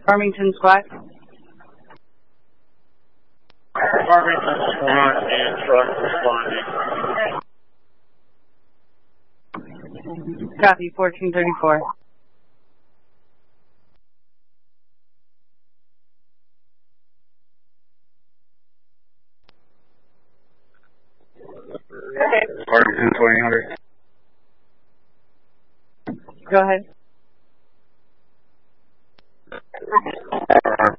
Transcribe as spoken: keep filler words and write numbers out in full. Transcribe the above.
Farmington squad. Farmington squad and truck responding. Copy, fourteen thirty-four. Farmington twenty hundred. Go ahead.